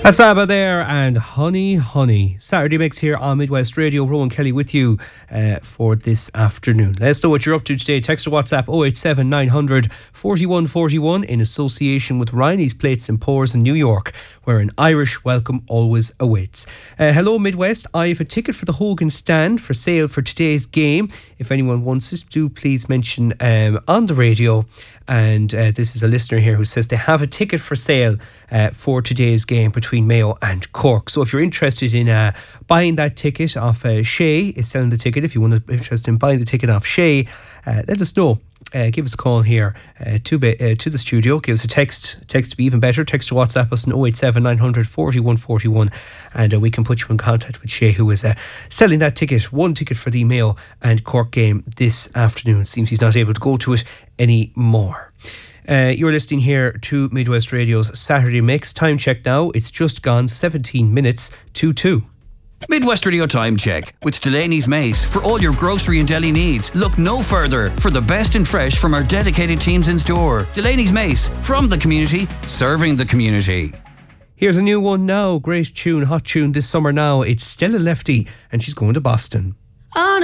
That's ABBA there and Honey Honey. Saturday Mix here on Midwest Radio. Rowan Kelly with you for this afternoon. Let us know what you're up to today. Text or WhatsApp 087 900 4141 in association with Riley's Plates and Pours in New York, where an Irish welcome always awaits. Hello Midwest, I have a ticket for the Hogan stand for sale for today's game. If anyone wants it, do please mention on the radio. And this is a listener here who says they have a ticket for sale for today's game between Mayo and Cork. So if you're interested in buying that ticket off Shay is selling the ticket. If you want to be interested in buying the ticket off Shay, let us know. Give us a call here to the studio. Give us a text to be even better. Text to WhatsApp us on 087 900 4141 and we can put you in contact with Shay, who is selling that ticket, one ticket for the Mayo and Cork game this afternoon. Seems he's not able to go to it anymore. You're listening here to Midwest Radio's Saturday Mix. Time check now, it's just gone 17 minutes to 2. Midwest Radio Time Check with Delaney's Mace. For all your grocery and deli needs, look no further for the best and fresh from our dedicated teams in store. Delaney's Mace, from the community, serving the community. Here's a new one now. Great tune, hot tune this summer now. It's Stella Lefty and she's going to Boston.